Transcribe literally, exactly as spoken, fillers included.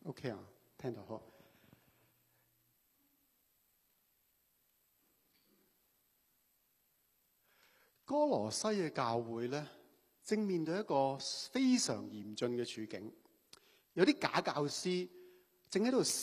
OK 啊，聽到好。歌羅西嘅教會咧，正面對一個非常嚴峻嘅處境，有啲假教師正喺度